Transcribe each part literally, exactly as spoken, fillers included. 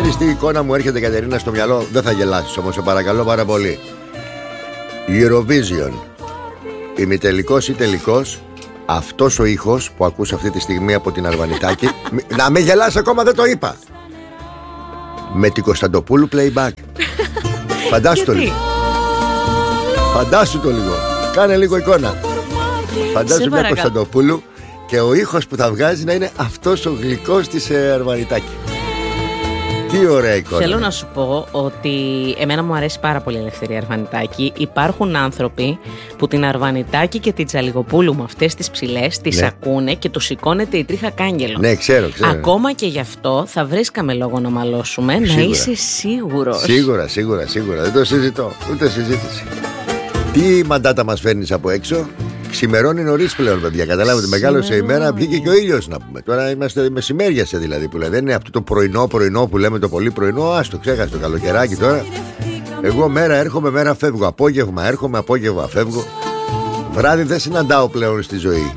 Ξέρεις τι εικόνα μου έρχεται, Κατερίνα, στο μυαλό? Δεν θα γελάσεις όμως, σε παρακαλώ πάρα πολύ. Eurovision, ημιτελικός ή τελικός, αυτός ο ήχος που ακούς αυτή τη στιγμή από την Αρβανιτάκη. Να με γελάς, ακόμα δεν το είπα. Με την Κωνσταντοπούλου playback. Φαντάσου το λίγο. Φαντάσου το λίγο. Κάνε λίγο εικόνα. Φαντάσου μια Κωνσταντοπούλου και ο ήχος που θα βγάζει να είναι αυτός ο γλυκός της Αρβανιτάκη. Τι ωραία εικόνα. Θέλω να σου πω ότι εμένα μου αρέσει πάρα πολύ η Ελευθερία Αρβανιτάκη. Υπάρχουν άνθρωποι που την Αρβανιτάκη και την Τζαλιγοπούλου με αυτές τις ψηλές τις ναι. ακούνε και τους σηκώνεται η τρίχα κάγκελο. Ναι, ξέρω, ξέρω. Ακόμα και γι' αυτό θα βρίσκαμε λόγο να μαλώσουμε. Σίγουρα. Να είσαι σίγουρος. Σίγουρα, σίγουρα, σίγουρα. Δεν το συζητώ. Ούτε συζήτηση. Τι μαντάτα μας φέρνεις από έξω? Ξημερώνει νωρίς πλέον, παιδιά. Καταλάβετε, μεγάλωσε η μέρα, βγήκε και ο ήλιος να πούμε. Τώρα είμαστε μεσημέριασε δηλαδή που λέει. Δεν είναι αυτό το πρωινό πρωινό που λέμε το πολύ πρωινό. Άστο, ξέχασε το καλοκαιράκι τώρα. Εγώ μέρα έρχομαι, μέρα φεύγω. Απόγευμα έρχομαι, απόγευμα φεύγω. Βράδυ δεν συναντάω πλέον στη ζωή.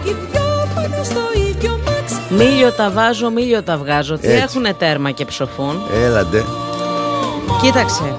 Μίλιο τα βάζω, μίλιο τα βγάζω. Τι έχουνε τέρμα και ψοφούν. Έλαντε. Κοίταξε.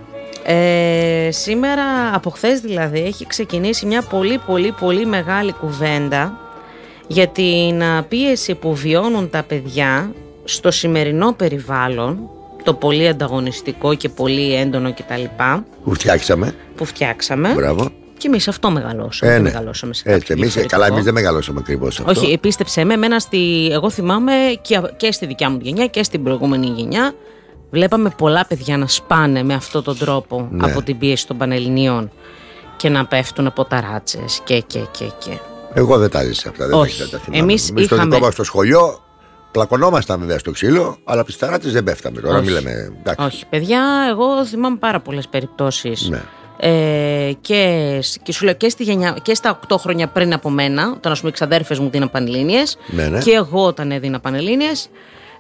Ε, σήμερα από χθες δηλαδή έχει ξεκινήσει μια πολύ πολύ πολύ μεγάλη κουβέντα για την πίεση που βιώνουν τα παιδιά στο σημερινό περιβάλλον, το πολύ ανταγωνιστικό και πολύ έντονο κτλ. Που φτιάξαμε. Που φτιάξαμε. Μπράβο. Και εμείς αυτό μεγαλώσαμε. Ε, ναι. μεγαλώσαμε σε Έτσι, εμείς, καλά, εμείς δεν μεγαλώσαμε ακριβώς αυτό. Όχι, επίστεψε με εμένα στη, εγώ θυμάμαι και, και στη δικιά μου γενιά και στην προηγούμενη γενιά. Βλέπαμε πολλά παιδιά να σπάνε με αυτόν τον τρόπο ναι. από την πίεση των Πανελληνίων και να πέφτουν από ταράτσες και και και και. Εγώ δεν τα ζήσα αυτά, δεν Όχι. τα θυμάμαι. Εμείς είχαμε... στο δικό μας στο σχολείο πλακωνόμασταν βέβαια στο ξύλο, αλλά από τις ταράτσες δεν πέφταμε. Τώρα μιλάμε. Όχι, παιδιά, εγώ θυμάμαι πάρα πολλές περιπτώσεις. Ναι. Ε, και, και σου λέω και, στη γενιά, και στα οκτώ χρόνια πριν από μένα, όταν ας πούμε οι ξαδέρφες μου δίναν Πανελλήνιες ναι, ναι. και εγώ όταν έδινα Πανελλήνιες.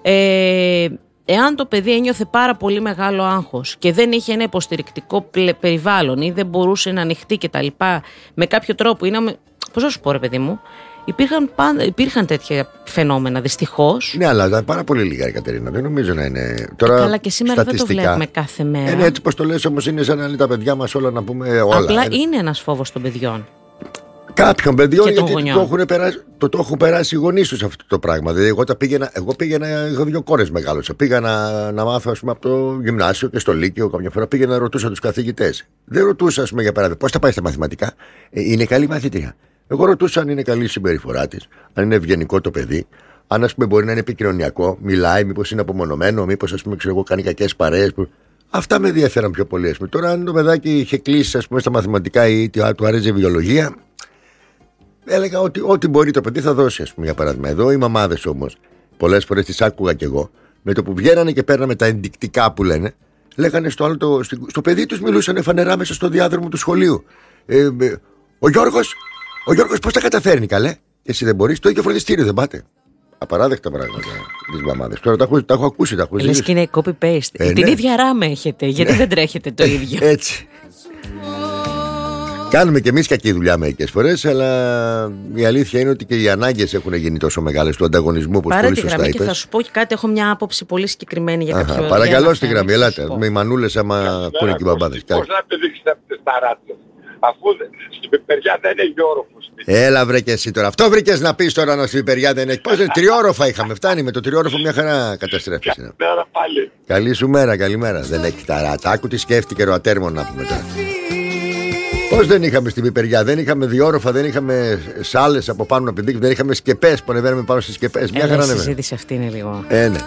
Ε, Εάν το παιδί ένιωθε πάρα πολύ μεγάλο άγχος και δεν είχε ένα υποστηρικτικό περιβάλλον ή δεν μπορούσε να ανοιχτεί και τα λοιπά με κάποιο τρόπο ή να... Πώς να σου πω ρε παιδί μου, υπήρχαν, πάντα, υπήρχαν τέτοια φαινόμενα δυστυχώς. Ναι, αλλά ήταν πάρα πολύ λίγα η Κατερίνα, δεν νομίζω να είναι... Τώρα, ε, καλά και σήμερα δεν το βλέπουμε κάθε μέρα. Ε, ναι, έτσι πως το λες όμως είναι σαν να είναι τα παιδιά μας όλα να πούμε όλα. Απλά είναι, είναι ένας φόβος των παιδιών. Κάποιων παιδιών γιατί το έχουν περάσει, το, το έχουν περάσει οι γονείς τους αυτό το πράγμα. Δηλαδή, εγώ, τα πήγαινα, εγώ πήγαινα, είχα δύο κόρες μεγάλωσες. Πήγαινα να, να μάθω ας πούμε, από το γυμνάσιο και στο λύκειο. Καμιά φορά πήγαινα να ρωτούσα τους καθηγητές. Δεν ρωτούσα, ας πούμε, για παράδειγμα, πώς θα πάει στα μαθηματικά. Ε, είναι καλή μαθήτρια. Εγώ ρωτούσα αν είναι καλή η συμπεριφορά της, αν είναι ευγενικό το παιδί, αν ας πούμε, μπορεί να είναι επικοινωνιακό, μιλάει, μήπως είναι απομονωμένο, μήπως ας πούμε, ξέρω εγώ, κάνει κακές παρέες. Που... Αυτά με ενδιαφέραν πιο πολύ. Ας πούμε. Τώρα, αν το παιδάκι είχε κλείσει ας πούμε, στα μαθηματικά ή του άρεσε η βιολογία. Έλεγα ότι ό,τι μπορεί το παιδί θα δώσει, ας πούμε, για παράδειγμα. Εδώ οι μαμάδες όμως, πολλές φορές τις άκουγα κι εγώ, με το που βγαίνανε και παίρναμε τα ενδεικτικά που λένε, λέγανε στο άλλο, το, στο παιδί τους μιλούσαν φανερά μέσα στο διάδρομο του σχολείου. Ε, ε, ο Γιώργος, ο Γιώργος πώς τα καταφέρνει, καλέ. Εσύ δεν μπορείς, το ίδιο φροντιστήριο δεν πάτε. Απαράδεκτα πράγματα τις μαμάδες. Τώρα τα έχω, τα έχω ακούσει, τα έχω ζήσει. Λες και είναι copy-paste. Ε, Την ναι. ίδια ράμε έχετε, γιατί ναι. δεν τρέχετε το ίδιο. Έτσι. Κάνουμε και εμείς κακή δουλειά μερικές φορές, αλλά η αλήθεια είναι ότι και οι ανάγκες έχουν γίνει τόσο μεγάλες του ανταγωνισμού. Πάρε πολύ τη γραμμή είπες. Και θα σου πω και κάτι, έχω μια άποψη πολύ συγκεκριμένη για κάποιο. Παρακαλώ στη γραμμή, ελάτε. Με οι μανούλες άμα ακούνε και οι μπαμπάδες. Πώς να πηδήξετε από τις ταράτσες, αφού στην Πιπεριά δεν έχει όροφος. Έλα βρε και εσύ τώρα. Αυτό βρήκες να πεις τώρα να στην Πιπεριά δεν έχει. Πώς δεν τριόροφα είχαμε, φτάνει με το τριόροφο μια χαρά καταστρέφεις. Καλημέρα πάλι. Καλή σου μέρα, καλημέρα. Δεν έχει ταράτσα. Άκου τι σκέφτηκε ο ατέρμον να πούμε τώρα. Πώς δεν είχαμε στην Πιπεριά, δεν είχαμε διόροφα, δεν είχαμε σάλες από πάνω να πηδήξουμε, δεν είχαμε σκεπές που ανεβαίναμε πάνω στις σκεπές. Μια χαρά. Η συζήτηση αυτή είναι λίγο. Ε, ναι.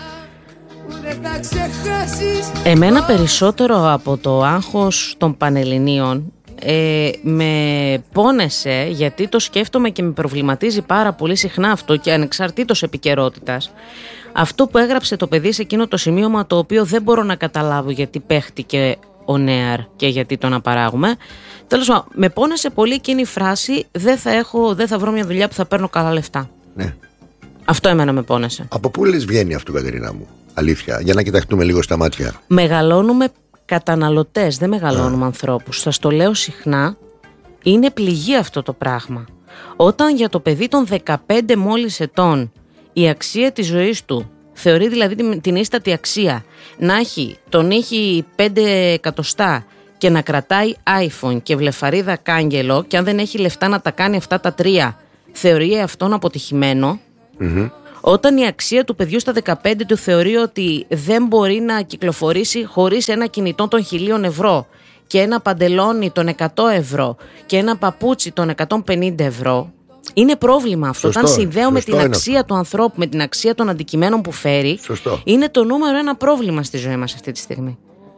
Εμένα περισσότερο από το άγχος των Πανελληνίων ε, με πόνεσε, γιατί το σκέφτομαι και με προβληματίζει πάρα πολύ συχνά αυτό και ανεξαρτήτως επικαιρότητας. Αυτό που έγραψε το παιδί σε εκείνο το σημείωμα, το οποίο δεν μπορώ να καταλάβω γιατί παίχτηκε ο Νέαρ και γιατί το να παράγουμε. Τέλος πάντων, με πόνεσε πολύ εκείνη η φράση, δεν θα, έχω, δεν θα βρω μια δουλειά που θα παίρνω καλά λεφτά. Ναι. Αυτό εμένα με πόνεσε. Από πού λες βγαίνει αυτό, Κατερίνα μου? Αλήθεια, για να κοιταχτούμε λίγο στα μάτια. Μεγαλώνουμε καταναλωτές, δεν μεγαλώνουμε Α. ανθρώπους. Σας το λέω συχνά, είναι πληγή αυτό το πράγμα. Όταν για το παιδί των δεκαπέντε μόλις ετών η αξία της ζωής του θεωρεί δηλαδή την, την ίστατη αξία να έχει τον ήχη πέντε εκατοστά και να κρατάει iPhone και βλεφαρίδα κάγκελο, και αν δεν έχει λεφτά να τα κάνει αυτά τα τρία, θεωρεί αυτόν αποτυχημένο. Mm-hmm. Όταν η αξία του παιδιού στα δεκαπέντε του θεωρεί ότι δεν μπορεί να κυκλοφορήσει χωρίς ένα κινητό των χιλίων ευρώ και ένα παντελόνι των εκατό ευρώ και ένα παπούτσι των εκατόν πενήντα ευρώ, είναι πρόβλημα αυτό. Σωστό, όταν συνδέουμε την αξία είναι. του ανθρώπου με την αξία των αντικειμένων που φέρει, σωστό. είναι το νούμερο ένα πρόβλημα στη ζωή μας αυτή τη στιγμή.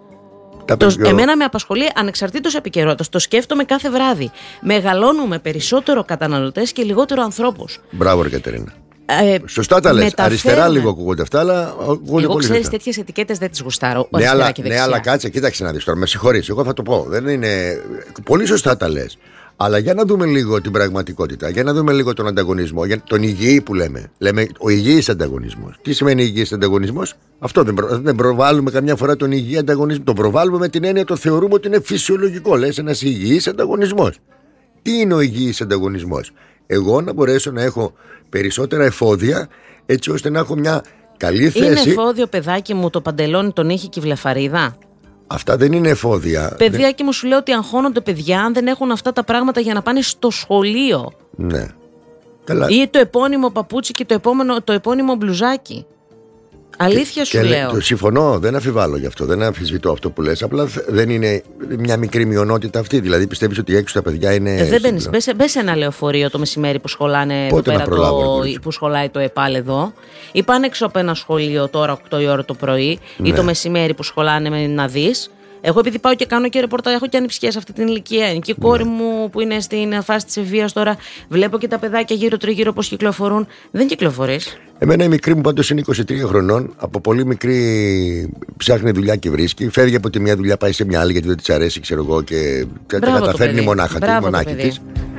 Το, εμένα με απασχολεί ανεξαρτήτως επικαιρότητας. Το σκέφτομαι κάθε βράδυ. Μεγαλώνουμε περισσότερο καταναλωτές και λιγότερο ανθρώπους. Μπράβο, Κατερίνα. Ε, Σωστά τα λες. Αριστερά λίγο ακούγονται αυτά, αλλά. Εγώ ξέρεις, τέτοιες ετικέτες δεν τις γουστάρω. Ναι, αλλά, ναι, αλλά κάτσε, κοίταξε να δεις τώρα. Με συγχωρείς, εγώ θα το πω. Δεν είναι. Πολύ σωστά τα λες. Αλλά για να δούμε λίγο την πραγματικότητα, για να δούμε λίγο τον ανταγωνισμό, για τον υγιή που λέμε. Λέμε ο υγιής ανταγωνισμός. Τι σημαίνει υγιής ανταγωνισμός? Αυτό δεν, προ, δεν προβάλλουμε καμιά φορά τον υγιή ανταγωνισμό. Τον προβάλλουμε με την έννοια, το θεωρούμε ότι είναι φυσιολογικό. Λες, ένας υγιής ανταγωνισμός. Τι είναι ο υγιής ανταγωνισμός? Εγώ να μπορέσω να έχω περισσότερα εφόδια, έτσι ώστε να έχω μια καλή θέση. Είναι εφόδιο, παιδάκι μου, το παντελόνι, τον ήχη και η βλεφαρίδα? Αυτά δεν είναι εφόδια. Παιδιάκι δεν... μου, σου λέω ότι αγχώνονται παιδιά αν δεν έχουν αυτά τα πράγματα για να πάνε στο σχολείο. Ναι. Καλά. Ή το επώνυμο παπούτσι και το, επόμενο, το επώνυμο μπλουζάκι. Αλήθεια και, σου και λέω. Το συμφωνώ, δεν αμφιβάλλω γι' αυτό, δεν αμφισβητώ αυτό που λες. Απλά δεν είναι μια μικρή μειονότητα αυτή. Δηλαδή πιστεύεις ότι έξω τα παιδιά είναι. Ε, δεν μπαίνεις. Μπες σε ένα λεωφορείο το μεσημέρι που σχολάνε εδώ πέρα, το, που σχολάει το ΕΠΑΛ εδώ. Ή πάνε έξω από ένα σχολείο τώρα οκτώ η ώρα το πρωί, ναι. ή το μεσημέρι που σχολάνε να δεις. Εγώ επειδή πάω και κάνω και ρεπορτάζ, έχω και ανιψιές αυτή την ηλικία. Και η κόρη ναι. μου που είναι στην φάση της ευβίας τώρα, βλέπω και τα παιδάκια γύρω-τριγύρω πώς κυκλοφορούν. Δεν κυκλοφορείς. Εμένα η μικρή μου πάντως είναι είκοσι τρία χρονών. Από πολύ μικρή ψάχνει δουλειά και βρίσκει. Φεύγει από τη μια δουλειά, πάει σε μια άλλη γιατί δεν της αρέσει, ξέρω εγώ, και τα καταφέρνει μονάχα τη, μονάχη της.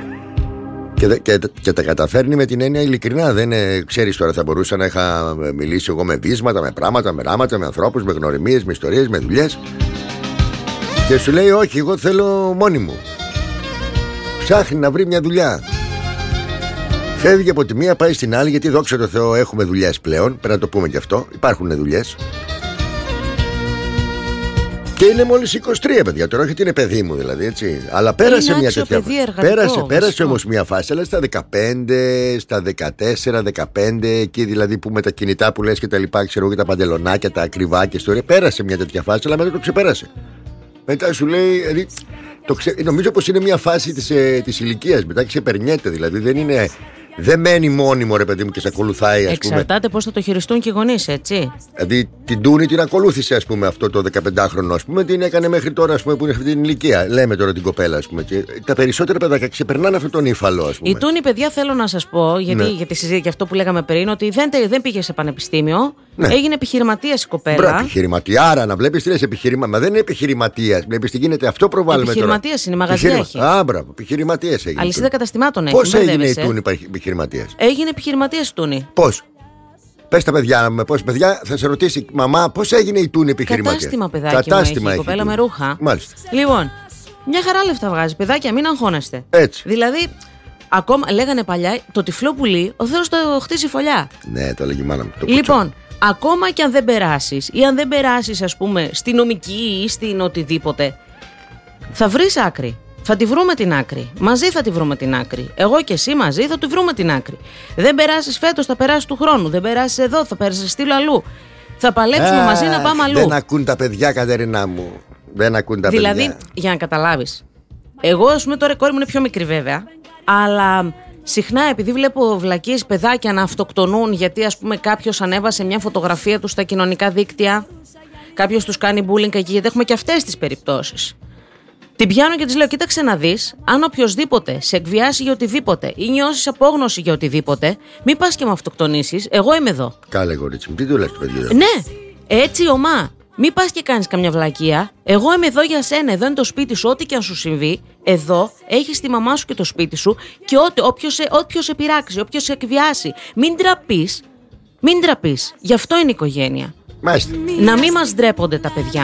Και, και, και τα καταφέρνει με την έννοια ειλικρινά. Δεν είναι, ξέρεις τώρα, θα μπορούσα να είχα μιλήσει εγώ με βίσματα, με πράγματα, με ράματα, με ανθρώπους, με γνωριμίες, με ιστορίες, με δουλειές. Και σου λέει όχι, εγώ θέλω μόνη μου. Ψάχνει να βρει μια δουλειά. Φεύγει από τη μία, πάει στην άλλη, γιατί δόξα τω Θεώ έχουμε δουλειές πλέον. Πρέπει να το πούμε και αυτό. Υπάρχουν δουλειές. Και είναι μόλις είκοσι τρία, παιδιά. Τώρα, όχι ότι είναι παιδί μου δηλαδή, έτσι. Αλλά πέρασε είναι μια τέτοια φάση. Πέρασε, πέρασε όμως μια φάση, αλλά στα δεκαπέντε, στα δεκατέσσερα, δεκαπέντε, εκεί δηλαδή που με τα κινητά που λες και τα λοιπά, ξέρω και τα παντελονάκια, τα ακριβά και ιστορία. Πέρασε μια τέτοια φάση, αλλά μετά το ξεπέρασε. Μετά σου λέει, δηλαδή, το ξε... νομίζω πως είναι μια φάση της, ε, της ηλικίας. Μετά ξεπερνιέται, δηλαδή δεν είναι. Δεν μένει μόνιμο, ρε παιδί μου, και σε ακολουθάει, ας Εξαρτάται πούμε. πώς θα το χειριστούν και οι γονείς, έτσι. Δηλαδή την Τούνη την ακολούθησε, ας πούμε, αυτό το δεκαπεντάχρονο, ας πούμε, την έκανε μέχρι τώρα, ας πούμε, που είναι αυτή την ηλικία. Λέμε τώρα την κοπέλα, ας πούμε. Και τα περισσότερα παιδάκια ξεπερνάνε αυτόν τον ύφαλο, ας πούμε. Η Τούνη, παιδιά, θέλω να σας πω, γιατί ναι. για τη συζήτηση για αυτό που λέγαμε πριν, ότι δεν, δεν πήγε σε πανεπιστήμιο. Ναι. Έγινε επιχειρηματίας η κοπέλα. Μπράβο, επιχειρηματιάρα, να βλέπεις τι λες επιχειρημα... Μα δεν είναι επιχειρηματίας. Βλέπεις τι γίνεται, αυτό προβάλλουμε τώρα. Επιχειρηματίας είναι, μαγαζιά έχει. Α, μπράβο, επιχειρηματίας έγινε. Αλυσίδα καταστημάτων έχει. Πώς έγινε η Τούνη επιχειρηματίας? Έγινε επιχειρηματίας η Τούνη. Πώς? Πες τα παιδιά μου, πώς παιδιά, θα σε ρωτήσει μαμά, πώς έγινε η Τούνη επιχειρηματίας? Κατάστημα, παιδάκι. Κατάστημα έχει, η κοπέλα με ρούχα. Μάλιστα. Λοιπόν, μια χαρά λεφτά βγάζει. Παιδάκια, μην αγχώνεστε. Έτσι. Δηλαδή, ακόμα λέγανε παλιά, το τυφλό πουλί, ο Θεός το χτίζει φωλιά. Ναι, το λέγει η μάνα μου. Το λοιπόν, ακόμα και αν δεν περάσεις ή αν δεν περάσεις, ας πούμε, στη νομική ή στην οτιδήποτε, θα βρεις άκρη. Θα τη βρούμε την άκρη. Μαζί θα τη βρούμε την άκρη. Εγώ και εσύ μαζί θα τη βρούμε την άκρη. Δεν περάσεις φέτος, θα περάσεις του χρόνου. Δεν περάσεις εδώ, θα περάσεις στείλω αλλού. Θα παλέψουμε ε, μαζί να πάμε αλλού. Δεν ακούν τα παιδιά, Κατερινά μου. Δεν ακούν τα δηλαδή, παιδιά. Δηλαδή, για να καταλάβεις. Εγώ, ας πούμε, τώρα η κόρη μου είναι πιο μικρή βέβαια. Αλλά συχνά επειδή βλέπω βλακίες παιδάκια να αυτοκτονούν γιατί, ας πούμε, κάποιος ανέβασε μια φωτογραφία του στα κοινωνικά δίκτυα. Κάποιος τους κάνει bullying εκεί, γιατί έχουμε και αυτές τις περιπτώσεις. Την πιάνω και της λέω: κοίταξε να δεις, αν οποιοδήποτε σε εκβιάσει για οτιδήποτε ή νιώσεις απόγνωση για οτιδήποτε, μην πας και με αυτοκτονήσεις. Εγώ είμαι εδώ. Κάλε, κορίτσι μου, τι του λες το παιδί? Ναι, έτσι ομά. Μην πας και κάνεις καμιά βλακεία. Εγώ είμαι εδώ για σένα. Εδώ είναι το σπίτι σου, ό,τι και αν σου συμβεί. Εδώ έχεις τη μαμά σου και το σπίτι σου και ό,τι, όποιος, σε, όποιος σε πειράξει, όποιος σε εκβιάσει. Μην τραπείς. Μην τραπείς. Γι' αυτό είναι η οικογένεια. Μάλιστα. Να μην μας ντρέπονται τα παιδιά.